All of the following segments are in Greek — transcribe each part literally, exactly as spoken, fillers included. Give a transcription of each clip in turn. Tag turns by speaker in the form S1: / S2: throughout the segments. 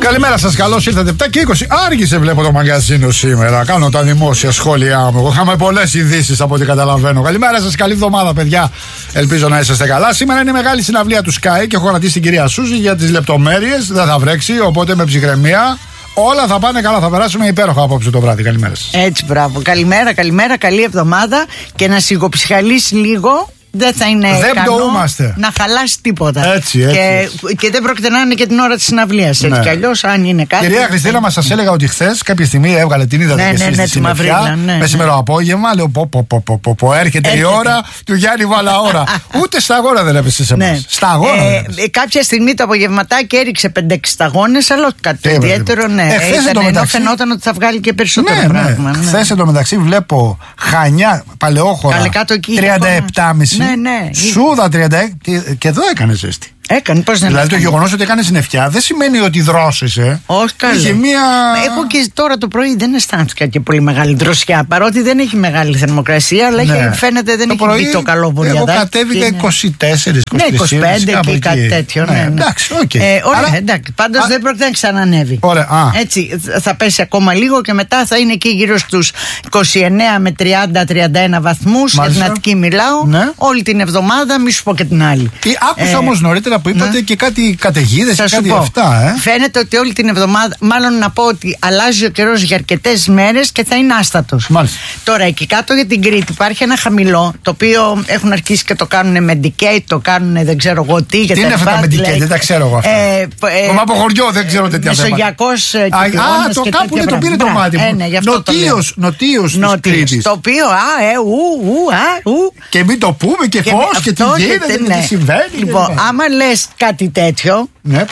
S1: Καλημέρα σας, καλώς ήρθατε. επτά και είκοσι. Άργησε βλέπω το μαγκαζίνο σήμερα. Κάνω τα δημόσια σχόλιά μου. Είχαμε πολλές ειδήσεις από ό,τι καταλαβαίνω. Καλημέρα σας, καλή εβδομάδα, παιδιά. Ελπίζω να είσαστε καλά. Σήμερα είναι μεγάλη συναυλία του Sky και έχω κρατήσει την κυρία Σούζη για τις λεπτομέρειες. Δεν θα βρέξει, οπότε με ψυχραιμία. Όλα θα πάνε καλά, θα περάσουμε υπέροχα απόψε το βράδυ. Καλημέρα σας.
S2: Έτσι, μπράβο. Καλημέρα, καλημέρα, καλή εβδομάδα και να σιγοψυχαλίσει λίγο. Δεν θα είναι
S1: δεν
S2: ικανό
S1: πτωούμαστε.
S2: να χαλάσει τίποτα.
S1: Έτσι, έτσι.
S2: Και, και δεν πρόκειται να είναι και την ώρα της συναυλίας. Έτσι
S1: ναι.
S2: κι αλλιώς, αν είναι κάτι.
S1: Κυρία Χριστίνα, μας σας έλεγα ότι χθες κάποια στιγμή έβγαλε την είδατε
S2: ναι,
S1: και εσείς
S2: ναι, ναι,
S1: στη συννεφιά.
S2: Ναι,
S1: με σήμερα απόγευμα, λέω πω, πω, πω, πω, πω, πω έρχεται, έρχεται η ώρα του Γιάννη Βαλαώρα. Ούτε σταγόνα δεν έπεσε σε εμάς.
S2: Ναι.
S1: Σταγόνα.
S2: Ε, ε, κάποια στιγμή το απογευματάκι έριξε πέντε έξι σταγόνες, αλλά όχι κάτι ε, ιδιαίτερο. Ναι.
S1: Ε, χθες
S2: Ήταν,
S1: μεταξύ...
S2: ενώ φαινόταν ότι θα βγάλει και περισσότερο
S1: ναι,
S2: πράγμα.
S1: Ναι.
S2: Ναι.
S1: Χθες εντωμεταξύ βλέπω Χανιά, Παλαιόχωρα τριάντα επτά κόμμα πέντε.
S2: Ναι, ναι.
S1: Σούδα τριάντα έξι. Και, και εδώ έκανε ζέστη.
S2: Έκανε, πώς δεν
S1: δηλαδή έκανε. Το γεγονός ότι έκανε συννεφιά δεν σημαίνει ότι δρόσησε.
S2: Όχι, καλά.
S1: Μία...
S2: Εγώ και τώρα το πρωί δεν αισθάνθηκα και πολύ μεγάλη δροσιά. Παρότι δεν έχει μεγάλη θερμοκρασία, αλλά ναι. έχει, φαίνεται δεν το έχει μπει το καλό βουλιαδάκι.
S1: Εγώ κατέβηκα είναι... είκοσι τέσσερα είκοσι πέντε.
S2: Ναι, είκοσι πέντε και κάτι τέτοιο. Ναι, ναι.
S1: Εντάξει, okay.
S2: ε, ωραία,
S1: Άρα...
S2: εντάξει. Πάντως
S1: Α...
S2: δεν πρόκειται να ξανανεύει.
S1: Ωραία,
S2: έτσι, θα πέσει ακόμα λίγο και μετά θα είναι εκεί γύρω στους είκοσι εννέα με τριάντα τριάντα ένα βαθμούς. Για την Αττική μιλάω.
S1: Ναι.
S2: Όλη την εβδομάδα, μη σου πω και την άλλη.
S1: Άκουσα όμως νωρίτερα που είπατε και κάτι καταιγίδες και κάτι αυτά. Ε.
S2: Φαίνεται ότι όλη την εβδομάδα, μάλλον να πω ότι αλλάζει ο καιρός για αρκετές μέρες και θα είναι άστατος.
S1: Μάλιστα.
S2: Τώρα εκεί κάτω για την Κρήτη υπάρχει ένα χαμηλό, το οποίο έχουν αρχίσει και το κάνουν με Medicate, το κάνουν δεν ξέρω εγώ τι.
S1: Τι είναι αυτά τα Medicate, δεν τα ξέρω εγώ αυτά. Ε, ε, Μα από χωριό δεν ξέρω τέτοια θέματα.
S2: Μεσογειακός
S1: κυκλώνας. Α, το κάπου είναι το πήρε το μάτι μου. Νοτίος της Κρήτης.
S2: Το οποίο, α, ε, ου, ου, α, ου.
S1: Και μην το πούμε και φως και τι γίνεται και τι συμβαίνει.
S2: Λοιπόν, άμα λες κάτι τέτοιο,
S1: ναι.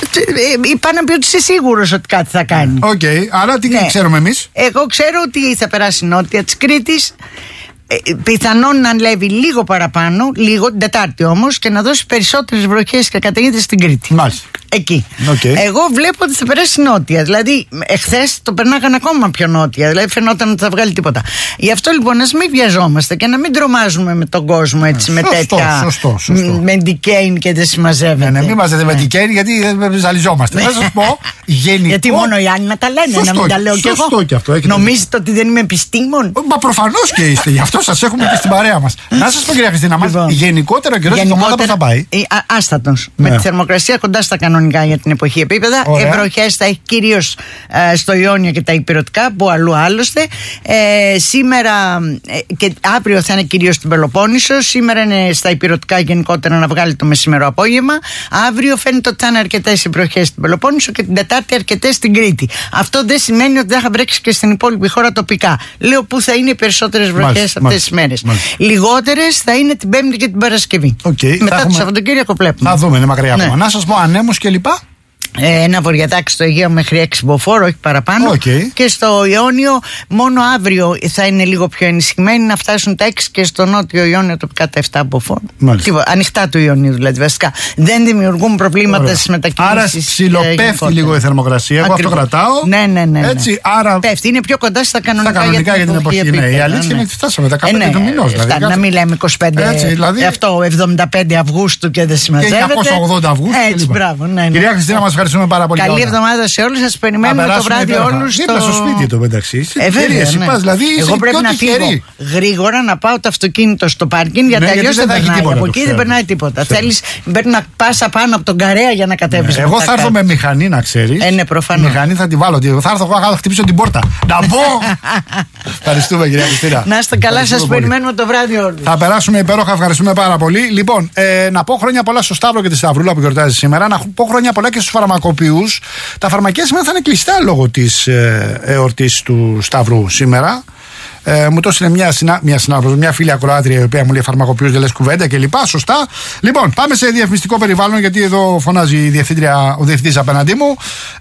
S2: είπα να πει ότι είσαι σίγουρος ότι κάτι θα κάνει.
S1: Οκ, okay. Άρα τι ναι. ξέρουμε εμείς.
S2: Εγώ ξέρω ότι θα περάσει νότια της Κρήτης. Ε, πιθανόν να ανέβει λίγο παραπάνω, λίγο την Τετάρτη όμως, και να δώσει περισσότερες βροχές και καταιγίδες στην Κρήτη.
S1: Μάλιστα.
S2: Εκεί.
S1: Okay.
S2: Εγώ βλέπω ότι θα περάσει νότια. Δηλαδή, εχθές το περνάγαν ακόμα πιο νότια. Δηλαδή, φαινόταν ότι θα βγάλει τίποτα. Γι' αυτό λοιπόν, ας μην βιαζόμαστε και να μην τρομάζουμε με τον κόσμο έτσι, με
S1: σωστό,
S2: τέτοια.
S1: Σωστό, σωστό.
S2: Με ντικέιν και δεν συμμαζεύεται.
S1: Ναι, ναι, μην μαζεύετε με ντικέιν γιατί δεν ζαλιζόμαστε. Θα σας πω γενικό.
S2: Γιατί μόνο οι άλλοι να τα λένε, σωστό, να μην τα λέω κι εγώ.
S1: Και αυτό,
S2: νομίζετε ότι δεν είμαι επιστήμον.
S1: Μα προφανώς και είστε. Γι' αυτό σας έχουμε και στην παρέα μας. Να σας πω, κυρία Χριστίνα,
S2: λοιπόν,
S1: γενικότερα καιρός την εβδομάδα που θα πάει.
S2: Άστατος. Με τη θερμοκρασία κοντά στα κανονικά για την εποχή επίπεδα. Ευροχές θα έχει κυρίως ε, στο Ιόνιο και τα υπηρετικά, που αλλού άλλωστε. Ε, σήμερα ε, και αύριο θα είναι κυρίως στην Πελοπόννησο. Σήμερα είναι στα υπηρετικά γενικότερα να βγάλει το μεσημερό απόγευμα. Αύριο φαίνεται ότι θα είναι αρκετές οι βροχές στην Πελοπόννησο και την Τετάρτη αρκετές στην Κρήτη. Αυτό δεν σημαίνει ότι δεν θα βρέξει και στην υπόλοιπη χώρα τοπικά. Λέω που θα είναι οι περισσότερες βροχές αυτές τις μέρες. Λιγότερες θα είναι την Πέμπτη και την Παρασκευή.
S1: Okay,
S2: μετά το Σαββατοκύριακο βλέπουμε.
S1: Θα δούμε, είναι μακριά ακόμα. Ναι. Να σας πω ανέμους και λοιπά.
S2: Ε, ένα βορειατάκι στο Αιγαίο μέχρι έξι μποφόρ, όχι παραπάνω.
S1: Okay.
S2: Και στο Ιόνιο μόνο αύριο θα είναι λίγο πιο ενισχυμένοι, να φτάσουν τα έξι, και στο νότιο Ιόνιο τοπικά τα επτά μποφόρ. Ανοιχτά του Ιονίου δηλαδή, βασικά. Δεν δημιουργούν προβλήματα στις μετακινήσεις.
S1: Άρα ψιλοπέφτει λίγο η θερμοκρασία. Εγώ αυτό κρατάω.
S2: Ναι, ναι, ναι. ναι.
S1: Έτσι, άρα...
S2: Πέφτει, είναι πιο κοντά στα κανονικά,
S1: στα κανονικά για την εποχή. εποχή ναι. Η αλήθεια είναι ότι φτάσαμε δεκαπέντε του μηνός. Δηλαδή,
S2: να μην λέμε είκοσι πέντε. Έτσι, δηλαδή... Αυτό εβδομήντα πέντε Αυγούστου και δεν συμμαζεύεται.
S1: Και εννιακόσια ογδόντα Αυγούστου.
S2: Έτσι, μπράβο.
S1: Κυρία Χριστίνα, μας ευχαριστούμε πάρα πολύ.
S2: Καλή εβδομάδα σε όλους. Σας περιμένουμε το βράδυ όλους στο...
S1: Δίπλα στο σπίτι το μεταξύ.
S2: Ε, βέβαια, ναι.
S1: πας, δηλαδή,
S2: εγώ πρέπει να φύγω γρήγορα, να πάω το αυτοκίνητο στο πάρκινγκ, γιατί ναι, αλλιώς δεν περνάει. Από εκεί δεν περνάει τίποτα. Θέλεις να πας απάνω από τον Καρέα για να κατέβεις.
S1: Ναι, εγώ θα έρθω με μηχανή, να ξέρεις.
S2: Ε, ναι, προφανώς.
S1: Μηχανή θα τη βάλω. Θα έρθω εγώ να χτυπήσω την πόρτα. Να μπω! Ευχαριστούμε, κυρία Χριστίνα.
S2: Να είστε καλά, σας περιμένουμε το βράδυ όλους.
S1: Θα περάσουμε υπέροχα, ευχαριστούμε πάρα πολύ. Λοιπόν, να πω χρόνια πολλά στο Σταύρο και τη Σταυρούλα που γιορτάζει σήμερα. Να πω χρόνια πολλά και στους φαρμακοποιούς. Τα φαρμακεία σήμερα θα είναι κλειστά λόγω της ε, εορτής του Σταυρού σήμερα. Ε, μου το έστειλε μια, συνα, μια συνάδελφος, μια φίλη ακροάτρια, η οποία μου λέει φαρμακοποιούς, δεν λες κουβέντα κλπ. Σωστά. Λοιπόν, πάμε σε διαφημιστικό περιβάλλον, γιατί εδώ φωνάζει η διευθύντρια, ο διευθυντής απέναντί μου.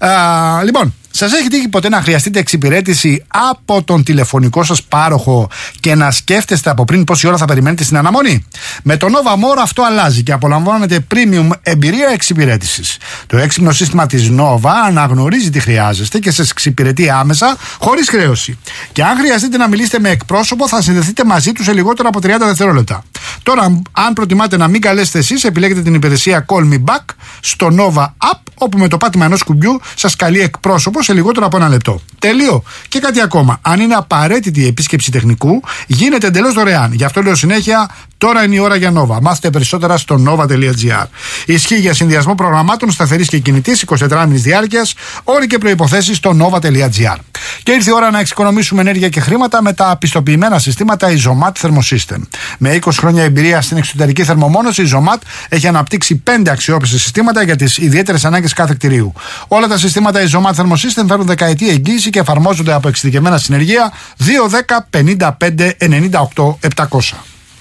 S1: Ε, λοιπόν, σας έχει τύχει ποτέ να χρειαστείτε εξυπηρέτηση από τον τηλεφωνικό σας πάροχο και να σκέφτεστε από πριν πόση ώρα θα περιμένετε στην αναμονή? Με το Nova More αυτό αλλάζει και απολαμβάνετε premium εμπειρία εξυπηρέτησης. Το έξυπνο σύστημα της Nova αναγνωρίζει τι χρειάζεστε και σας εξυπηρετεί άμεσα, χωρίς χρέωση. Και αν χρειαστείτε να μιλήσετε με εκπρόσωπο, θα συνδεθείτε μαζί του σε λιγότερο από τριάντα δευτερόλεπτα. Τώρα, αν προτιμάτε να μην καλέσετε εσείς, επιλέγετε την υπηρεσία Call Me Back στο Nova App όπου με το πάτημα ενός κουμπιού σας καλεί εκπρόσωπο σε λιγότερο από ένα λεπτό. Τέλειο. Και κάτι ακόμα. Αν είναι απαραίτητη η επίσκεψη τεχνικού, γίνεται εντελώς δωρεάν. Γι' αυτό λέω συνέχεια, τώρα είναι η ώρα για Nova. Μάθετε περισσότερα στο nova τελεία gr. Ισχύει για συνδυασμό προγραμμάτων σταθερής και κινητής εικοσιτετράωρης διάρκειας, όροι και προϋποθέσεις στο nova τελεία gr. Και ήρθε η ώρα να εξοικονομήσουμε ενέργεια και χρήματα με τα πιστοποιημένα συστήματα Isomat Thermosystem. Με είκοσι χρόνια εμπειρία στην εξωτερική θερμομόνωση, η Isomat έχει αναπτύξει πέντε αξιόπιστα συστήματα για τις ιδιαίτερες ανάγκες κάθε κτηρίου. Όλα τα συστήματα Isomat Thermosystem φέρουν δεκαετή εγγύηση και εφαρμόζονται από εξειδικευμένα συνεργεία δύο δέκα πενήντα πέντε ενενήντα οκτώ επτακόσια.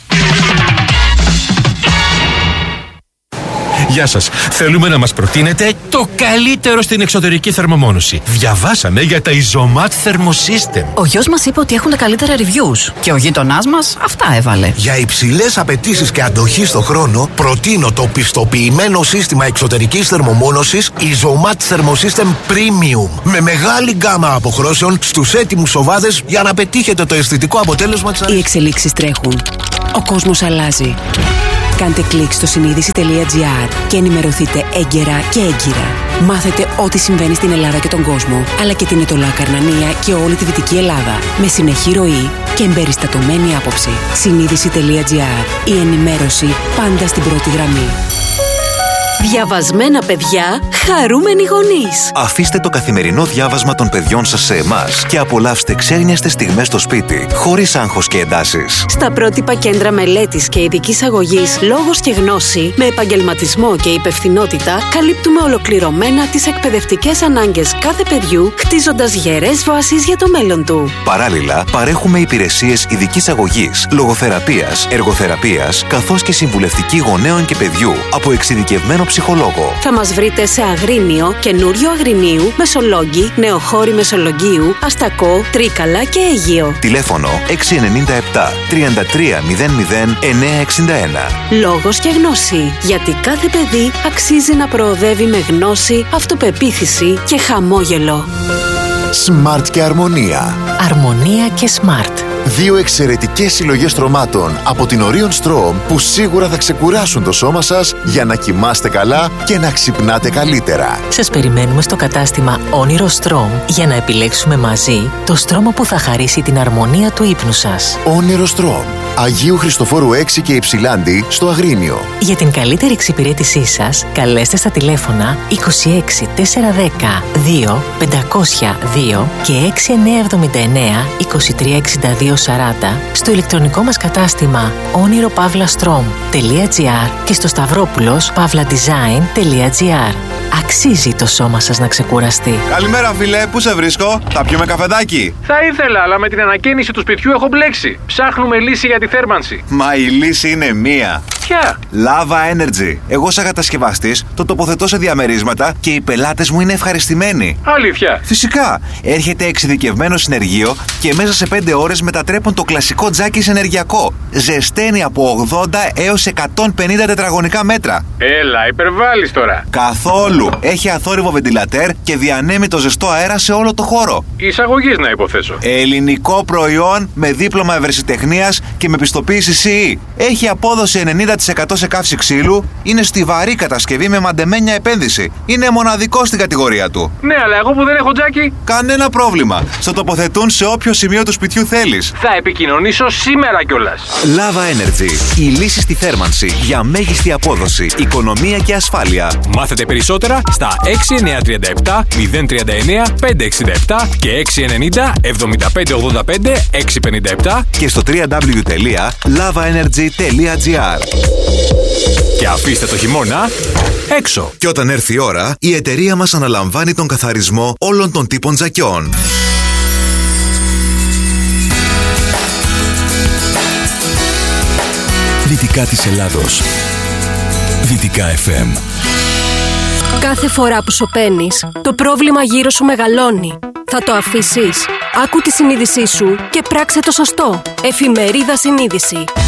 S3: Γεια σας. Θέλουμε να μας προτείνετε το καλύτερο στην εξωτερική θερμομόνωση. Διαβάσαμε για τα Isomat Thermosystem.
S4: Ο γιος μας είπε ότι έχουν τα καλύτερα reviews και ο γείτονάς μας αυτά έβαλε.
S5: Για υψηλές απαιτήσεις και αντοχή στο χρόνο, προτείνω το πιστοποιημένο σύστημα εξωτερικής θερμομόνωσης Isomat Thermosystem Premium. Με μεγάλη γκάμα αποχρώσεων στους έτοιμους οβάδες για να πετύχετε το αισθητικό αποτέλεσμα της
S6: Οι εξελίξεις τρέχουν. Ο κόσμος αλλάζει. Κάντε κλικ στο συνείδηση τελεία gr και ενημερωθείτε έγκαιρα και έγκυρα. Μάθετε ό,τι συμβαίνει στην Ελλάδα και τον κόσμο, αλλά και την Ετωλά Καρνανία και όλη τη Δυτική Ελλάδα. Με συνεχή ροή και εμπεριστατωμένη άποψη. συνείδηση τελεία gr. Η ενημέρωση πάντα στην πρώτη γραμμή.
S7: Διαβασμένα παιδιά, χαρούμενοι γονείς.
S8: Αφήστε το καθημερινό διάβασμα των παιδιών σας σε εμάς και απολαύστε ξένιαστες στιγμές στο σπίτι, χωρίς άγχος και εντάσεις.
S7: Στα πρότυπα κέντρα μελέτης και ειδικής αγωγής Λόγος και Γνώση, με επαγγελματισμό και υπευθυνότητα, καλύπτουμε ολοκληρωμένα τις εκπαιδευτικές ανάγκες κάθε παιδιού, χτίζοντας γερές βάσεις για το μέλλον του.
S8: Παράλληλα, παρέχουμε υπηρεσίες ειδικής αγωγής, λογοθεραπείας, εργοθεραπείας, καθώς και συμβουλευτική γονέων και παιδιού από εξειδικευμένο ψυχολόγο.
S7: Θα μας βρείτε σε Αγρίνιο, Καινούριο Αγρινίου, Μεσολόγγι, Νεοχώρη Μεσολογγίου, Αστακό, Τρίκαλα και Αίγυο.
S8: Τηλέφωνο έξι εννιά επτά τριάντα τρία μηδέν μηδέν εννιά εξήντα ένα.
S7: Λόγος και Γνώση. Γιατί κάθε παιδί αξίζει να προοδεύει με γνώση, αυτοπεποίθηση και χαμόγελο.
S9: Smart και Αρμονία.
S4: Αρμονία και Smart.
S9: Δύο εξαιρετικές συλλογές στρωμάτων από την Orion Strom που σίγουρα θα ξεκουράσουν το σώμα σας για να κοιμάστε καλά και να ξυπνάτε καλύτερα.
S4: Σας περιμένουμε στο κατάστημα Όνειρο Strom για να επιλέξουμε μαζί το στρώμα που θα χαρίσει την αρμονία του ύπνου σας.
S9: Όνειρο Strom. Αγίου Χριστοφόρου έξι και Υψηλάντη στο Αγρίνιο.
S4: Για την καλύτερη εξυπηρέτησή σας, καλέστε στα τηλέφωνα είκοσι έξι τετρακόσια δέκα δύο πεντακόσια δύο και έξι εννιά εβδομήντα εννέα είκοσι τρία εξήντα δύο σαράντα στο ηλεκτρονικό μας κατάστημα όνειρο παύλα στρομ τελεία gr και στο σταυρόπουλος παύλα design τελεία gr. Αξίζει το σώμα σας να ξεκουραστεί.
S10: Καλημέρα φίλε, πού σε βρίσκω? Θα πιούμε καφεδάκι?
S11: Θα ήθελα, αλλά με την ανακαίνιση του σπιτιού έχω μπλέξει. Ψάχνουμε λύση για τη θέρμανση.
S10: Μα η λύση είναι μία.
S11: Ποια?
S10: Lava Energy. Εγώ σαν κατασκευαστής το τοποθετώ σε διαμερίσματα και οι πελάτες μου είναι ευχαριστημένοι.
S11: Αλήθεια?
S10: Φυσικά. Έρχεται εξειδικευμένο συνεργείο και μέσα σε πέντε ώρες μετατρέπουν το κλασικό τζάκι σε ενεργειακό. Ζεσταίνει από ογδόντα έως εκατόν πενήντα τετραγωνικά μέτρα.
S11: Έλα, υπερβάλλεις τώρα.
S10: Καθόλου. Έχει αθόρυβο βεντιλατέρ και διανέμει το ζεστό αέρα σε όλο το χώρο.
S11: Εισαγωγής να υποθέσω.
S10: Ελληνικό προϊόν με δίπλωμα ευρεσιτεχνίας και με πιστοποίηση σι ι. Έχει απόδοση ενενήντα τοις εκατό σε καύση ξύλου. Είναι στιβαρή κατασκευή με μαντεμένια επένδυση. Είναι μοναδικό στην κατηγορία του.
S11: Ναι, αλλά εγώ που δεν έχω τζάκι.
S10: Κανένα πρόβλημα. Στο τοποθετούν σε όποιο σημείο του σπιτιού θέλεις.
S11: Θα επικοινωνήσω σήμερα κιόλας.
S8: Lava Energy. Η λύση στη θέρμανση για μέγιστη απόδοση, οικονομία και ασφάλεια.
S3: Μάθετε περισσότερα στα έξι εννιά τρία επτά μηδέν τρία εννιά πέντε έξι επτά και έξι ενενήντα εβδομήντα πέντε ογδόντα πέντε έξι πενήντα επτά
S8: και στο double-u double-u double-u τελεία lava energy τελεία gr.
S3: Και αφήστε το χειμώνα έξω.
S8: Και όταν έρθει η ώρα, η εταιρεία μας αναλαμβάνει τον καθαρισμό όλων των τύπων τζακιών.
S12: Δυτικά της Ελλάδος. Δυτικά εφ εμ.
S7: Κάθε φορά που σωπαίνεις, το πρόβλημα γύρω σου μεγαλώνει. Θα το αφήσεις? Άκου τη συνείδησή σου και πράξε το σωστό. Εφημερίδα Συνείδηση.